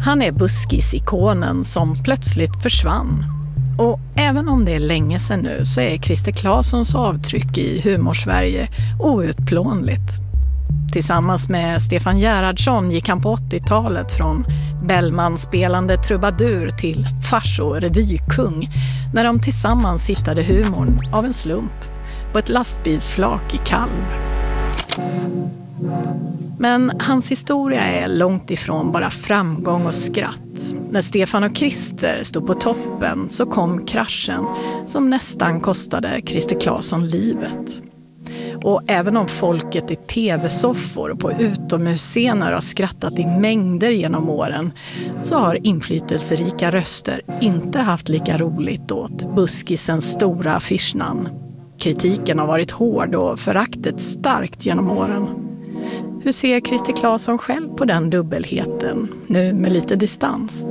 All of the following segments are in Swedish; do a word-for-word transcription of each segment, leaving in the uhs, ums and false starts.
Han är buskisikonen som plötsligt försvann. Och även om det är länge sedan nu så är Christer Claessons avtryck i humorsverige outplånligt. Tillsammans med Stefan Gerhardsson gick han på åttiotalet från Bellman-spelande trubadur till fars- och revykung när de tillsammans hittade humorn av en slump på ett lastbilsflak i Kalv. Men hans historia är långt ifrån bara framgång och skratt. När Stefan och Christer stod på toppen så kom kraschen som nästan kostade Christer Claesson livet. Och även om folket i tv-soffor och på utomhusscener har skrattat i mängder genom åren så har inflytelserika röster inte haft lika roligt åt buskisens stora affischnamn. Kritiken har varit hård och föraktet starkt genom åren. Hur ser Christer Claesson själv på den dubbelheten, nu med lite distans?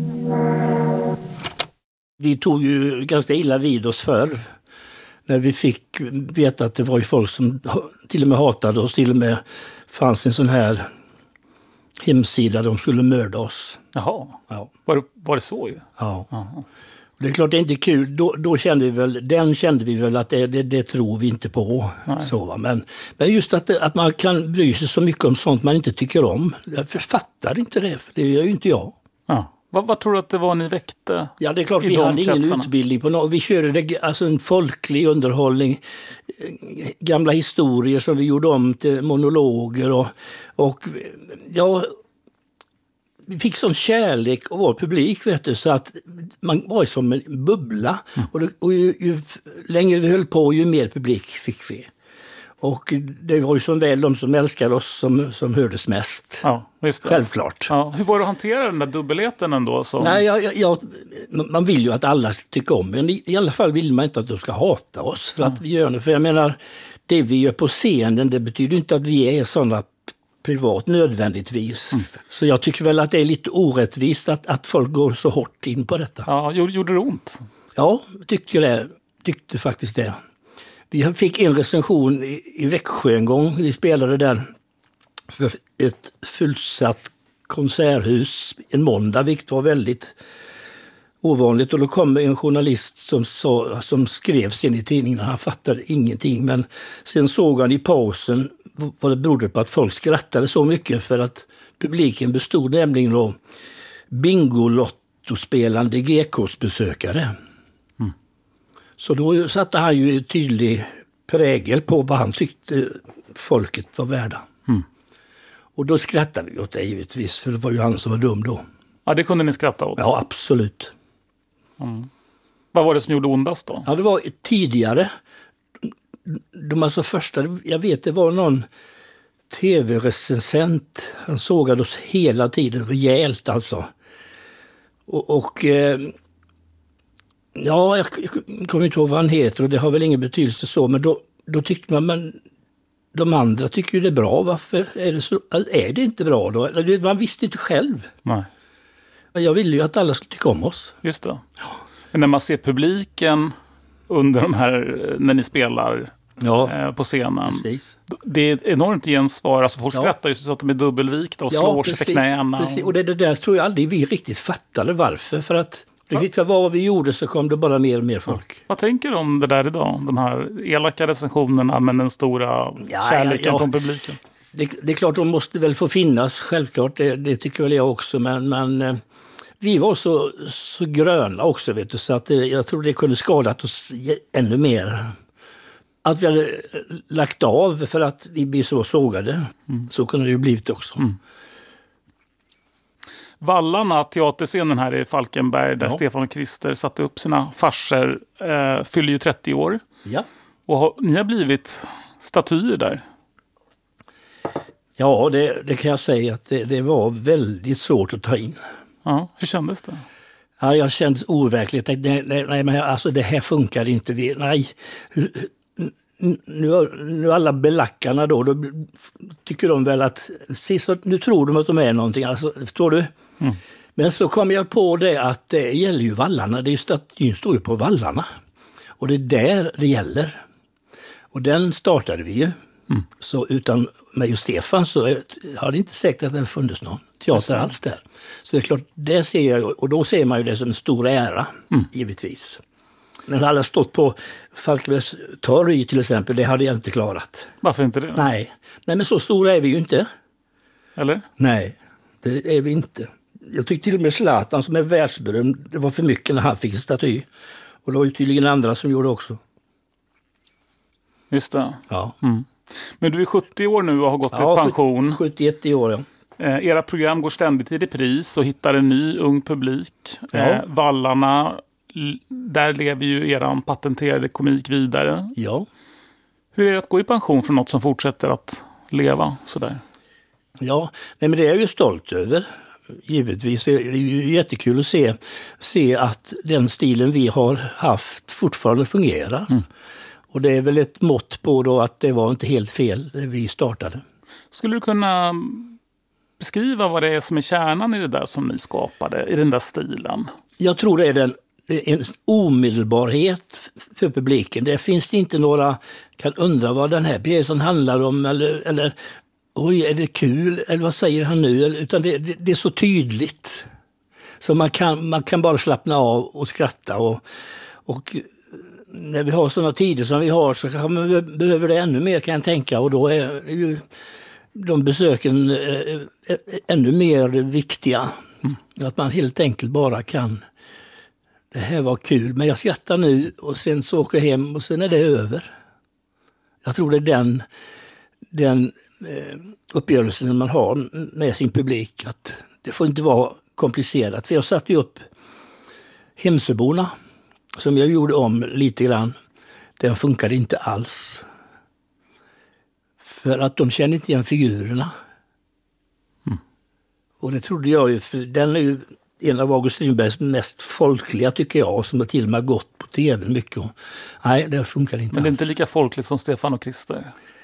Vi tog ju ganska illa vid oss förr. När vi fick veta att det var ju folk som till och med hatade oss. Till och med fanns en sån här hemsida där de skulle mörda oss. Jaha, ja. var, var det så ju? Ja. Aha. Det är klart det är inte kul. Då, då kände vi väl, den kände vi väl att det, det, det tror vi inte på. Så, va? Men, men just att, det, att man kan bry sig så mycket om sånt man inte tycker om. Jag fattar inte det, för det gör ju inte jag. Ja. Vad, vad tror du att det var ni väckte? Ja, det är klart vi hade ingen utbildning på något. Vi körde det, alltså en folklig underhållning. Gamla historier som vi gjorde om till monologer. Och, och ja... Vi fick sån kärlek av vår publik, vet du, så att man var som en bubbla. Mm. Och, det, och ju, ju längre vi höll på, ju mer publik fick vi. Och det var ju som väl de som älskade oss som, som hördes mest. Ja, just det. Självklart. Ja. Hur var det att hantera den där dubbelheten ändå? Som... Nej, jag, jag, jag, man vill ju att alla tycker om, men i, i alla fall vill man inte att de ska hata oss för mm. att vi gör det. För jag menar, det vi gör på scenen, det betyder inte att vi är sådana privat nödvändigtvis. Mm. Så jag tycker väl att det är lite orättvist att, att folk går så hårt in på detta. Ja, gjorde det ont? Ja, tyckte det. Tyckte faktiskt det. Vi fick en recension i, i Växjö en gång. Vi spelade där för ett fullsatt konserthus en måndag, vilket var väldigt ovanligt. Och då kom en journalist som, sa, som skrev sen i tidningen. Han fattade ingenting, men sen såg han i pausen vad det berodde på att folk skrattade så mycket, för att publiken bestod nämligen av bingolottospelande G K:s-besökare. Mm. Så då satte han ju tydlig prägel på vad han tyckte folket var värda. Mm. Och då skrattade vi åt det givetvis, för det var ju han som var dum då. Ja, det kunde ni skratta åt? Ja, absolut. Mm. Vad var det som gjorde ondast då? Ja, det var tidigare. De alltså första, jag vet det var någon tv-recensent. Han sågade oss hela tiden, rejält alltså. Och, och eh, ja, jag, jag kommer inte ihåg vad han heter och det har väl ingen betydelse så. Men då, då tyckte man, men de andra tycker ju det är bra. Varför är det, så, är det inte bra då? Man visste inte själv. Nej. Men jag ville ju att alla skulle tycka om oss. Just det. Men när man ser publiken under de här, när ni spelar ja, eh, på scenen. Precis. Det är ett enormt gensvar. Alltså folk ja. skrattar ju så att de är dubbelvikta och ja, slår precis, sig för knäna. Precis. Och det, det där tror jag aldrig vi riktigt fattade varför. För att det ja. vad vi gjorde så kom det bara mer och mer folk. Ja. Vad tänker du om det där idag? De här elaka recensionerna men den stora ja, kärleken ja, ja. från publiken. Det, det är klart, de måste väl få finnas, självklart. Det, det tycker väl jag också. Men... men vi var så, så gröna också, vet du, så att det, jag tror det kunde skadat oss ännu mer. Att vi hade lagt av för att vi blir så sågade. Mm. Så kunde det ju blivit också. Mm. Vallarna, teaterscenen här i Falkenberg, där ja. Stefan och Christer satte upp sina farser, eh, fyller ju trettio år. Ja. Och har, ni har blivit statyer där. Ja, det, det kan jag säga att det, det var väldigt svårt att ta in. Ja, hur kändes det? Ja, jag kändes overkligt. Nej, nej, nej, men alltså det här funkar inte. Vi, nej, nu, nu alla belackarna då, då tycker de väl att, så, nu tror de att de är någonting, alltså, förstår du? Mm. Men så kom jag på det att det gäller ju vallarna, det är ju statyn står ju på vallarna. Och det är där det gäller. Och den startade vi ju. Mm. Så utan mig och Stefan så är, har det inte säkert att det funnits någon teater alls där. Så det är klart, det ser jag, och då ser man ju det som en stor ära, mm. givetvis. När alla stått på Falkenbergs torg till exempel, det hade jag inte klarat. Varför inte det? Nej. Nej, men så stora är vi ju inte. Eller? Nej, det är vi inte. Jag tyckte till och med Zlatan som är världsberömd, det var för mycket när han fick en staty. Och det var ju tydligen andra som gjorde också. Just det. Ja. Mm. Men du är sjuttio år nu och har gått ja, i pension. sjuttioett i år, ja. Eh, era program går ständigt i repris och hittar en ny ung publik. Ja. Eh, Vallarna, där lever ju eran patenterade komik vidare. Ja. Hur är det att gå i pension från något som fortsätter att leva sådär? Ja, nej, men det är jag ju stolt över. Givetvis det är det ju jättekul att se, se att den stilen vi har haft fortfarande fungerar. Mm. Och det är väl ett mått på då att det var inte helt fel det vi startade. Skulle du kunna beskriva vad det är som är kärnan i det där som ni skapade, i den där stilen? Jag tror det är den, en omedelbarhet för publiken. Det finns inte några, kan undra vad den här pjäsen handlar om eller, eller oj, är det kul? Eller vad säger han nu? Utan det, det, det är så tydligt. Så man kan, man kan bara slappna av och skratta. Och, och när vi har sådana tider som vi har så kan man behöver det ännu mer, kan jag tänka. Och då är ju de besöken äh, ännu mer viktiga. Mm. Att man helt enkelt bara kan, det här var kul, men jag skrattar nu och sen så åker jag hem och sen är det över. Jag tror det är den, den eh, uppgörelsen man har med sin publik, att det får inte vara komplicerat. För jag satte ju upp Hemsöborna som jag gjorde om lite grann. Den funkade inte alls. För att de känner inte igen figurerna. Mm. Och det trodde jag ju, för den är ju en av August Strindbergs mest folkliga tycker jag, som har till och med gått på tv mycket. Och, nej, det funkar inte. Men det är alls. Inte lika folkligt som Stefan och Krister.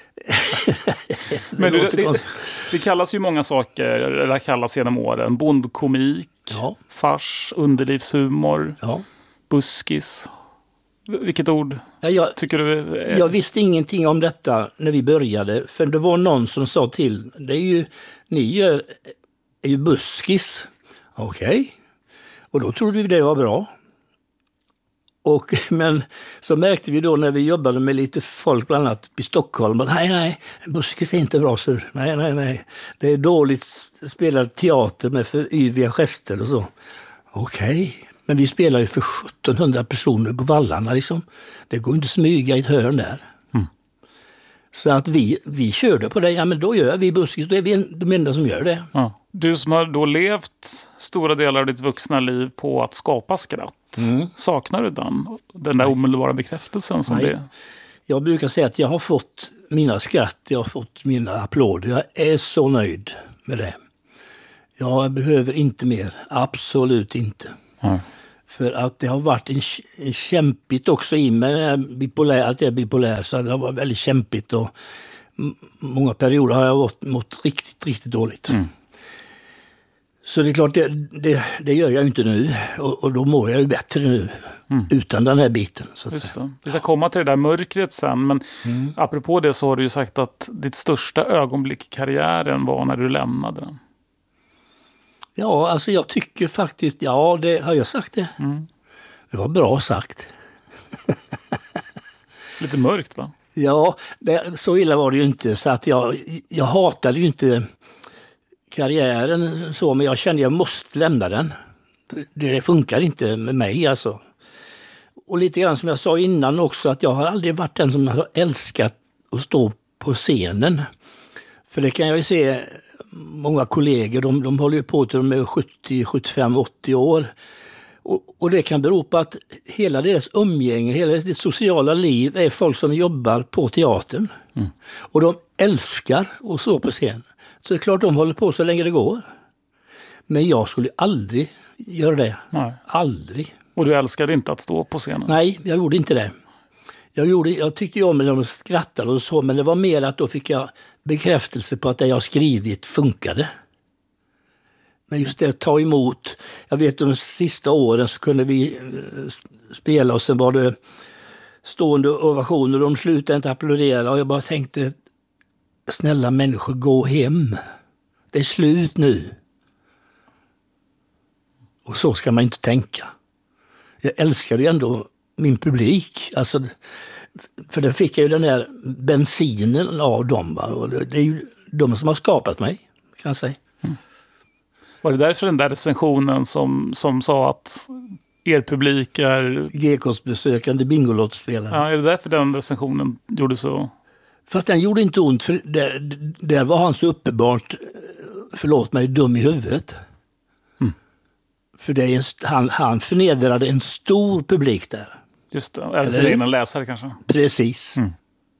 Men det, det, det kallas ju många saker, eller kallas genom åren. Bondkomik, ja. Fars, underlivshumor, ja. Buskis. Vilket ord ja, jag, tycker du? Är... Jag visste ingenting om detta när vi började. För det var någon som sa till, det är ju, ni gör, är ju buskis. Okej. Okay. Och då trodde vi det var bra. Och, men så märkte vi då när vi jobbade med lite folk bland annat i Stockholm att nej, nej, buskis är inte bra. Så, nej, nej, nej. Det är dåligt spelad teater med för yviga gester och så. Okej. Okay. Men vi spelar ju för sjuttonhundra personer på Vallarna liksom. Det går inte smyga i ett hörn där. Mm. Så att vi, vi körde på det. Ja, men då gör vi buskis. Då är vi de enda som gör det. Ja. Du som har då levt stora delar av ditt vuxna liv på att skapa skratt. Mm. Saknar du den? Den där omedelbara bekräftelsen som Nej. det... Jag brukar säga att jag har fått mina skratt. Jag har fått mina applåder. Jag är så nöjd med det. Jag behöver inte mer. Absolut inte. Mm. För att det har varit en, en kämpigt också i mig, bipolär, att jag är bipolär, så det har varit väldigt kämpigt och m- många perioder har jag mått, mått riktigt, riktigt dåligt. Mm. Så det är klart, det, det, det gör jag inte nu och, och då mår jag ju bättre nu mm. utan den här biten. Så att Just det. Vi ska komma till det där mörkret sen, men mm. apropå det så har du ju sagt att ditt största ögonblick i karriären var när du lämnade den. Ja, alltså jag tycker faktiskt, ja, det har jag sagt det. Mm. Det var bra sagt. Lite mörkt va? Ja, det, så illa var det ju inte. Så att jag, jag hatade ju inte karriären så, men jag kände att jag måste lämna den. Det funkar inte med mig alltså. Och lite grann som jag sa innan också, att jag har aldrig varit den som har älskat att stå på scenen. För det kan jag ju se... Många kollegor, de, de håller ju på till de är sjuttio, sjuttiofem, åttio år. Och, och det kan bero på att hela deras umgänge, hela deras sociala liv är folk som jobbar på teatern. Mm. Och de älskar att stå på scen. Så det är klart de håller på så länge det går. Men jag skulle aldrig göra det. Nej. Aldrig. Och du älskade inte att stå på scenen? Nej, jag gjorde inte det. Jag, gjorde, jag tyckte ju om när de skrattade och så, men det var mer att då fick jag bekräftelse på att det jag skrivit funkade. Men just det att ta emot, jag vet de sista åren så kunde vi spela och sen var det stående ovationer och de slutade inte applådera och jag bara tänkte, snälla människor, gå hem. Det är slut nu. Och så ska man inte tänka. Jag älskar ju ändå min publik. Alltså, för den fick jag ju den där bensinen av dem. Va? Och det är ju de som har skapat mig, kan jag säga. Mm. Var det därför den där recensionen som, som sa att er publik är... G Ks-besökande Bingolottospelare. Ja, är det därför den recensionen gjorde så? Fast den gjorde inte ont, för där, där var han så uppenbart, förlåt mig, dum i huvudet. Mm. För det är en, han, han förnedrade en stor publik där. Just det, eller sin egen läsare kanske. Precis. Mm.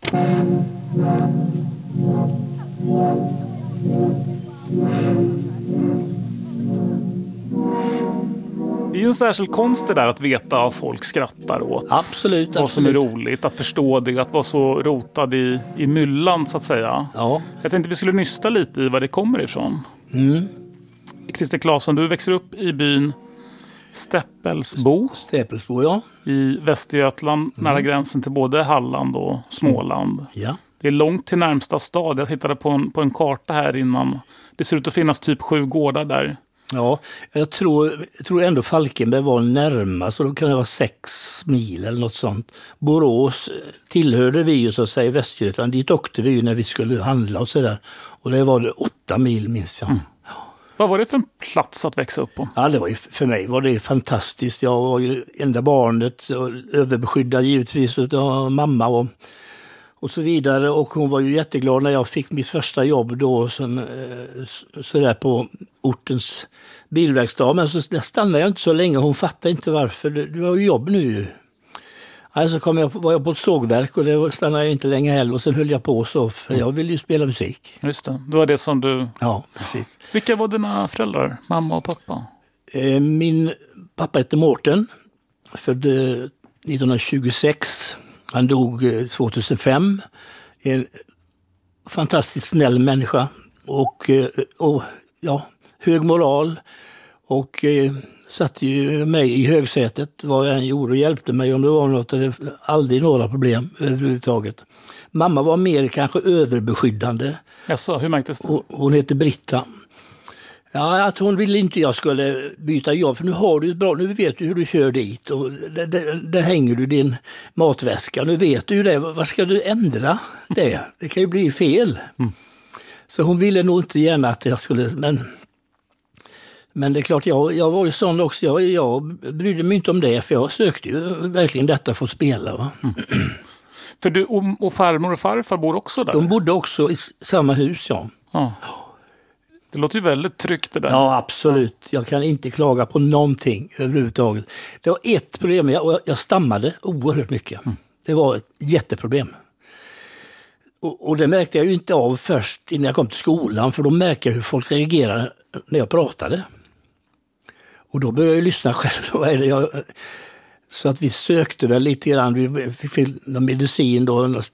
Det är ju en särskild konst det där att veta vad folk skrattar åt. Absolut. Vad absolut. som är roligt, att förstå det, att vara så rotad i, i myllan så att säga. Ja. Jag tänkte vi skulle nysta lite i var det kommer ifrån. Mm. Christer Claesson, du växer upp i byn Stäppelsbo. Stäppelsbo, ja. I Västergötland, mm. nära gränsen till både Halland och Småland. Mm. Ja. Det är långt till närmsta stad. Jag tittade på en, på en karta här innan. Det ser ut att finnas typ sju gårdar där. Ja, jag tror, jag tror ändå Falkenberg var närmast, så då kan det vara sex mil eller något sånt. Borås tillhörde vi ju så att säga Västergötland. Dit åkte vi ju när vi skulle handla och sådär. Och det var det åtta mil minst jag. Mm. Vad var det för en plats att växa upp på? Ja, det var ju, för mig var det fantastiskt. Jag var ju enda barnet, och överbeskyddad givetvis av mamma och, och så vidare. Och hon var ju jätteglad när jag fick mitt första jobb då som, så där på ortens bilverkstad. Men så där stannade jag inte så länge. Hon fattade inte varför. Du har ju jobb nu. Alltså kom jag, var jag på ett sågverk och det stannade jag inte länge heller. Och sen höll jag på så, för jag ville ju spela musik. Just det, det var det som du... Ja, precis. Vilka var dina föräldrar, mamma och pappa? Min pappa hette Mårten, född nittonhundratjugosex. Han dog tvåtusenfem. En fantastiskt snäll människa och, och ja, hög moral. Och eh, satte ju mig i högsätet vad jag än gjorde och hjälpte mig om det var något. Det aldrig några problem överhuvudtaget. Mamma var mer kanske överbeskyddande. Jaså, hur märktes det? Hon, hon heter Britta. Ja, att hon ville inte jag skulle byta jobb. För nu har du ett bra, nu vet du hur du kör dit. Och där, där, där hänger du din matväska. Nu vet du ju det. Vad ska du ändra det? Det kan ju bli fel. Mm. Så hon ville nog inte gärna att jag skulle... Men, men det är klart, jag, jag var ju sån också. Jag, jag brydde mig inte om det. För jag sökte ju verkligen detta för att spela. Va? Mm. För du och, och farmor och farfar bor också där? De bodde också i samma hus, ja. Ja. Det låter ju väldigt tryggt det där. Ja, absolut. Jag kan inte klaga på någonting överhuvudtaget. Det var ett problem, jag, jag stammade oerhört mycket. Mm. Det var ett jätteproblem. Och, och det märkte jag ju inte av först innan jag kom till skolan, för då märkte jag hur folk reagerade när jag pratade. Och då började jag lyssna själv. Vad är det jag... Så att vi sökte väl lite grann, vi fick någon medicin då,